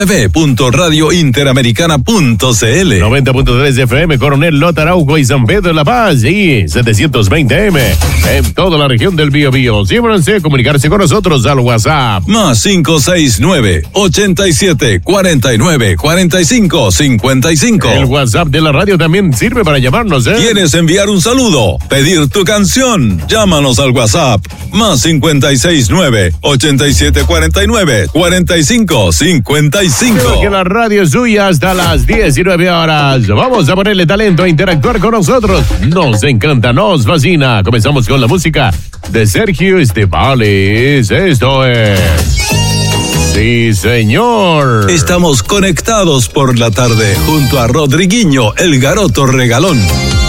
www.radiointeramericana.cl 90.3 FM, Coronel Lota, Arauco y San Pedro de La Paz, y 720M en toda la región del Biobío. Síganse, comunicarse con nosotros al WhatsApp. Más 569-87-49-45-55. El WhatsApp de la radio también sirve para llamarnos, ¿eh? ¿Quieres enviar un saludo? ¿Pedir tu canción? Llámanos al WhatsApp. Más 569-87-49-45-55. Creo que la radio es suya hasta las 19 horas. Vamos a ponerle talento a interactuar con nosotros. Nos encanta, nos fascina. Comenzamos con la música de Sergio Estevales. Esto es... Sí, señor. Estamos conectados por la tarde junto a Rodriguinho, el Garoto Regalón.